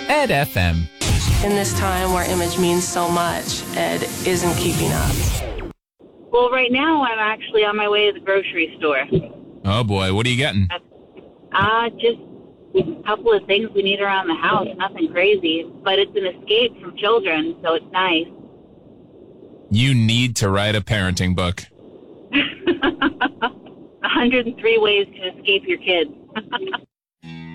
Ed FM. In this time where image means so much, Ed isn't keeping up. Well, right now I'm actually on my way to the grocery store. Oh, boy. What are you getting? Just a couple of things we need around the house. Nothing crazy, but it's an escape from children, so it's nice. You need to write a parenting book. 103 ways to escape your kids.